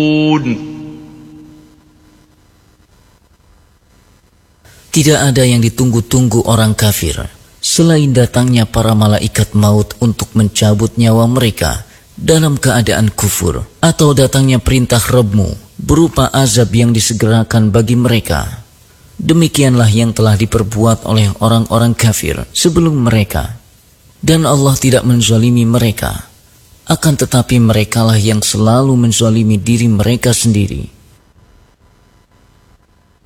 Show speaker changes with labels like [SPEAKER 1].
[SPEAKER 1] Tidak ada yang ditunggu-tunggu orang kafir selain datangnya para malaikat maut untuk mencabut nyawa mereka dalam keadaan kufur, atau datangnya perintah Rabb-Mu berupa azab yang disegerakan bagi mereka. Demikianlah yang telah diperbuat oleh orang-orang kafir sebelum mereka, dan Allah tidak menzalimi mereka, akan tetapi merekalah yang selalu menzalimi diri mereka sendiri.